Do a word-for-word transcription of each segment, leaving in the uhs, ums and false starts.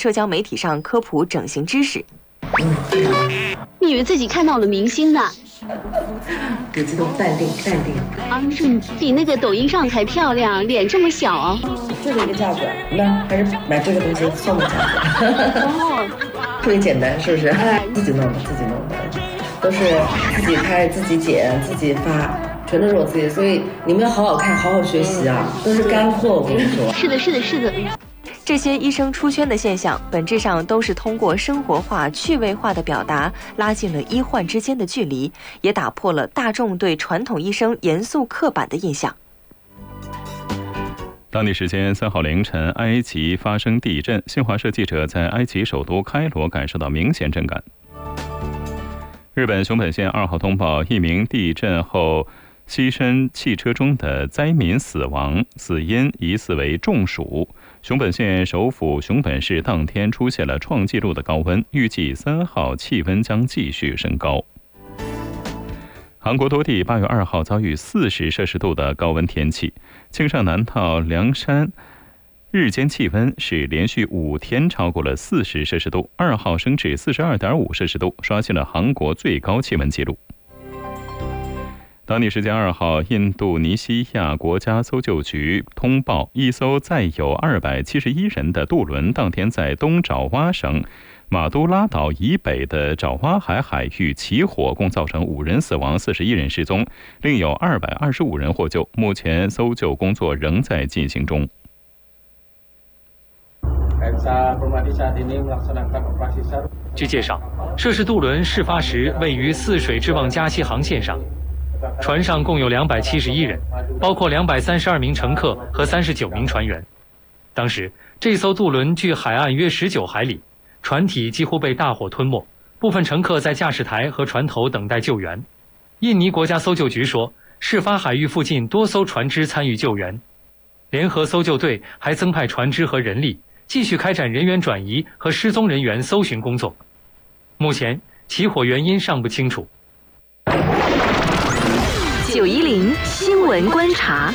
社交媒体上科普整形知识。 你以为自己看到了明星呢？ 别激动，淡定，淡定。 啊，是比那个抖音上还漂亮，脸这么小哦。 就这个价格，那还是买这个东西送的价格。哦，特别简单，是不是？自己弄的，自己弄的，都是自己拍、自己剪、自己发，全都是我自己。所以你们要好好看，好好学习啊，都是干货，我跟你说。 是的，是的，是的。 这些医生出圈的现象，本质上都是通过生活化、趣味化的表达，拉近了医患之间的距离，也打破了大众对传统医生严肃刻板的印象。 当地时间三号凌晨，埃及发生地震，新华社记者在埃及首都开罗感受到明显震感。日本熊本县二号通报一名地震后牺牲汽车中的灾民死亡，死因疑似为中暑。熊本县首府熊本市当天出现了创纪录的高温，预计三号气温将继续升高。韩国多地八月二号遭遇四十摄氏度的高温天气，庆尚南道凉山日间气温是连续五天超过了四十摄氏度，二号升至四十二点五摄氏度，刷新了韩国最高气温纪录。当地时间二号，印度尼西亚国家搜救局通报，一艘载有二百七十一人的渡轮当天在东爪哇省马都拉岛以北的爪哇海海域起火，共造成五人死亡，四十一人失踪，另有二百二十五人获救。目前搜救工作仍在进行中。 据介绍，涉事渡轮事发时位于泗水之望加西航线上，船上共有两百七十一人，包括两百三十二名乘客和三十九名船员。当时，这艘渡轮距海岸约十九海里，船体几乎被大火吞没，部分乘客在驾驶台和船头等待救援。印尼国家搜救局说，事发海域附近多艘船只参与救援，联合搜救队还增派船只和人力，继续开展人员转移和失踪人员搜寻工作。目前，起火原因尚不清楚。 九一零新闻观察。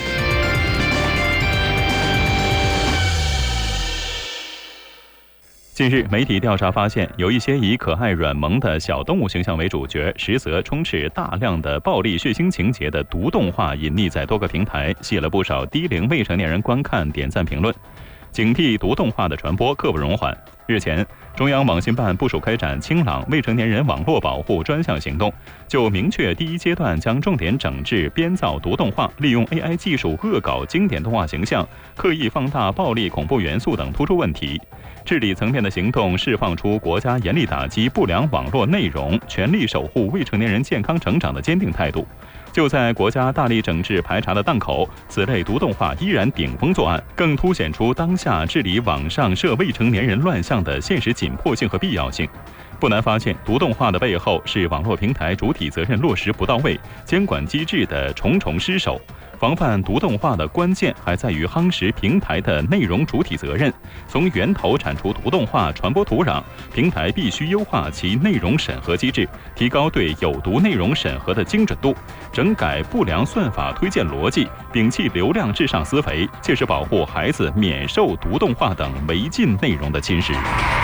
近日，媒体调查发现，有一些以可爱软萌的小动物形象为主角，实则充斥大量的暴力血腥情节的毒动画隐匿在多个平台，吸引了不少低龄未成年人观看、点赞、评论。警惕毒动画的传播刻不容缓。日前，中央网信办部署开展清朗未成年人网络保护专项行动，就明确第一阶段将重点整治编造毒动画、利用 A I 技术恶搞经典动画形象、刻意放大暴力恐怖元素等突出问题。治理层面的行动释放出国家严厉打击不良网络内容、全力守护未成年人健康成长的坚定态度。就在国家大力整治排查的档口，此类毒动画依然顶风作案，更凸显出当下治理网上涉未成年人乱象的现实紧迫性和必要性。不难发现，毒动画的背后是网络平台主体责任落实不到位、监管机制的重重失守。防范毒动画的关键还在于夯实平台的内容主体责任，从源头铲除毒动画传播土壤，平台必须优化其内容审核机制，提高对有毒内容审核的精准度，整改不良算法推荐逻辑，摒弃流量至上思维，切实保护孩子免受毒动画等违禁内容的侵蚀。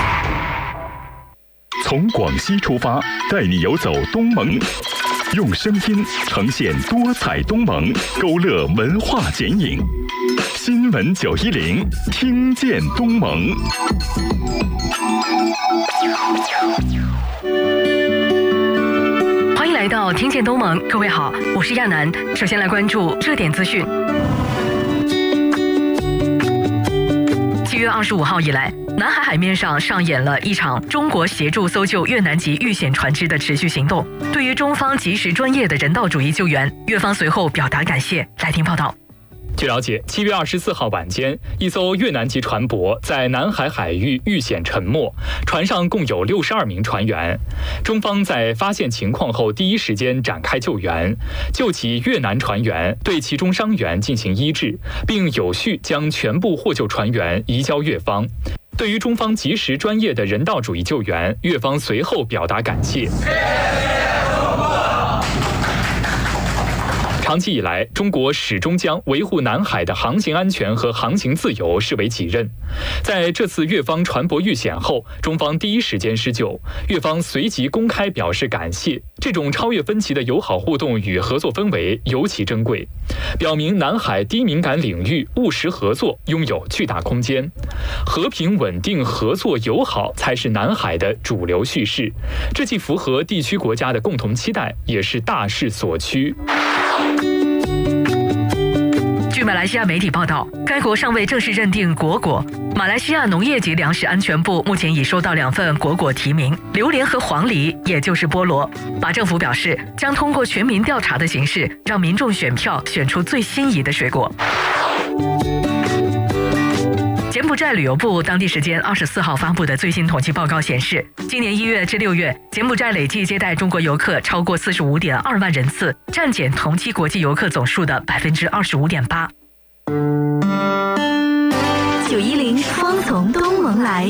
从广西出发，带你游走东盟，用声音呈现多彩东盟，勾勒文化剪影。新闻九一零，听见东盟。 欢迎来到听见东盟，各位好，我是亚楠。首先来关注热点资讯。七月二十五号以来，南海海面上上演了一场中国协助搜救越南籍遇险船只的持续行动。对于中方及时专业的人道主义救援，越方随后表达感谢。来听报道。 据了解，七月二十四号晚间，一艘越南籍船舶在南海海域遇险沉没，船上共有六十二名船员。中方在发现情况后，第一时间展开救援，救起越南船员，对其中伤员进行医治，并有序将全部获救船员移交越方。对于中方及时专业的人道主义救援，越方随后表达感谢。 长期以来，中国始终将维护南海的航行安全和航行自由视为己任。在这次越方船舶遇险后，中方第一时间施救，越方随即公开表示感谢。这种超越分歧的友好互动与合作氛围尤其珍贵，表明南海低敏感领域务实合作拥有巨大空间。和平、稳定、合作、友好才是南海的主流叙事，这既符合地区国家的共同期待，也是大势所趋。 据马来西亚媒体报道，该国尚未正式认定国果。马来西亚农业及粮食安全部目前已收到两份国果提名，榴莲和黄梨，也就是菠萝。马政府表示，将通过全民调查的形式，让民众选票选出最心仪的水果。柬埔寨旅游部当地时间二十四号发布的最新统计报告显示，今年一月至六月，柬埔寨累计接待中国游客超过四十五点二万人次，占柬同期国际游客总数的百分之二十五点八。 九一零风从东盟来，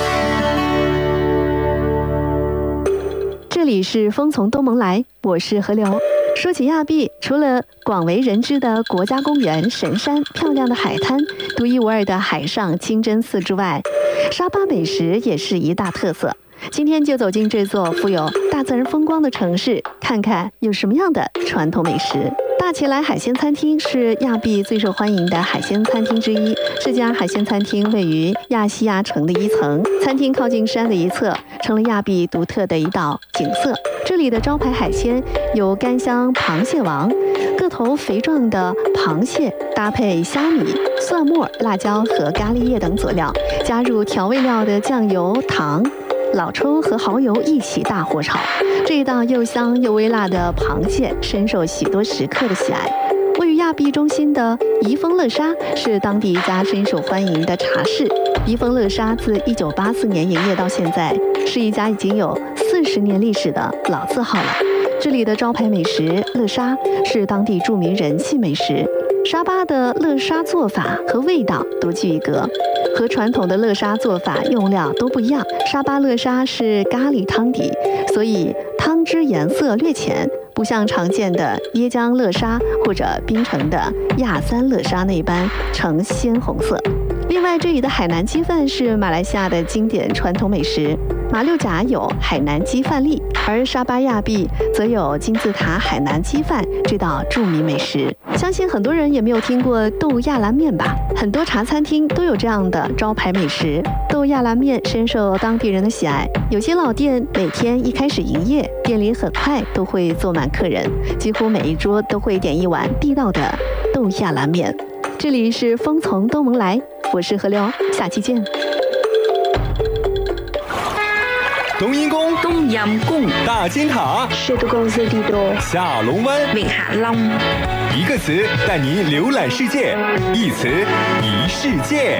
这里是风从东盟来，我是何流。说起亚庇，除了广为人知的国家公园、神山、漂亮的海滩、独一无二的海上清真寺之外，沙巴美食也是一大特色。今天就走进这座富有大自然风光的城市，看看有什么样的传统美食。大奇来海鲜餐厅是亚庇最受欢迎的海鲜餐厅之一。这家海鲜餐厅位于亚细亚城的一层，餐厅靠近山的一侧，成了亚庇独特的一道景色。这里的招牌海鲜有干香螃蟹王，个头肥壮的螃蟹搭配虾米、蒜末、辣椒和咖喱叶等佐料，加入调味料的酱油、糖、老抽和蚝油一起大火炒。这一道又香又微辣的螃蟹深受许多食客的喜爱。位于亚庇中心的怡丰乐沙是当地一家深受欢迎的茶室。怡丰乐沙自一九八四年营业到现在，是一家已经有四十年历史的老字号了。这里的招牌美食乐沙是当地著名人气美食。沙巴的乐沙做法和味道独具一格，和传统的乐沙做法用料都不一样。沙巴乐沙是咖喱汤底，所以汤汁颜色略浅，不像常见的椰浆乐沙或者槟城的亚三乐沙那般呈鲜红色。另外，这里的海南鸡饭是马来西亚的经典传统美食。马六甲有海南鸡饭粒，而沙巴亚庇则有金字塔海南鸡饭这道著名美食。相信很多人也没有听过豆亚兰面吧？很多茶餐厅都有这样的招牌美食。豆亚兰面深受当地人的喜爱，有些老店每天一开始营业，店里很快都会坐满客人，几乎每一桌都会点一碗地道的豆亚兰面。这里是风从东盟来，我是何流，下期见。 冬阴功、 冬阴功、 大尖塔、 雪都公司地多、 下龙湾、 明下浪。 一个词带你浏览世界，一词一世界。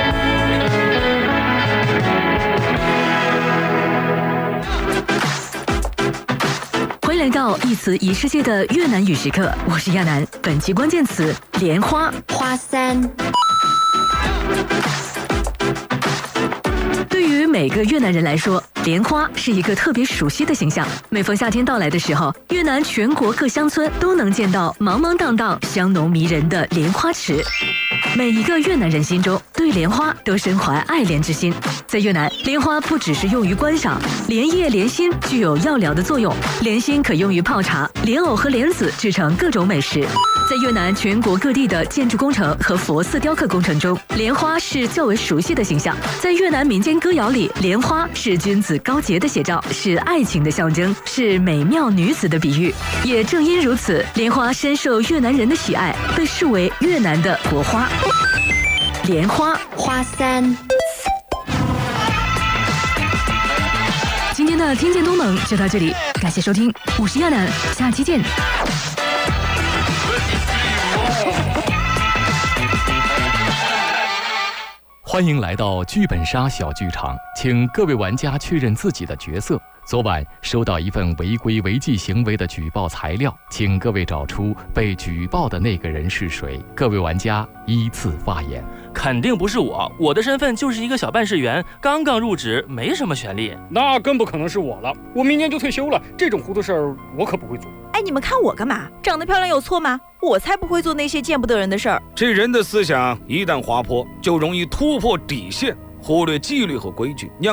欢迎来到一词一世界的越南语时刻，我是亚楠。本期关键词：莲花、 花山。 对于每个越南人来说，莲花是一个特别熟悉的形象。每逢夏天到来的时候，越南全国各乡村都能见到茫茫荡荡、香浓迷人的莲花池。每一个越南人心中对莲花都深怀爱莲之心。在越南，莲花不只是用于观赏，莲叶、莲心具有药疗的作用，莲心可用于泡茶，莲藕和莲子制成各种美食。在越南全国各地的建筑工程和佛寺雕刻工程中，莲花是较为熟悉的形象。在越南民间歌谣里，莲花是君子高洁的写照，是爱情的象征，是美妙女子的比喻。也正因如此，莲花深受越南人的喜爱，被视为越南的国花。莲花、 花山。 今天的听见东盟就到这里，感谢收听，我是亚楠，下期见。 欢迎来到剧本杀小剧场，请各位玩家确认自己的角色， 昨晚收到一份违规违纪行为的举报材料，请各位找出被举报的那个人是谁。各位玩家依次发言。 肯定不是我，我的身份就是一个小办事员，刚刚入职，没什么权利。 那更不可能是我了，我明年就退休了，这种糊涂事儿我可不会做。 哎，你们看我干嘛？长得漂亮有错吗？我才不会做那些见不得人的事儿。 这人的思想一旦滑坡，就容易突破底线，忽略纪律和规矩，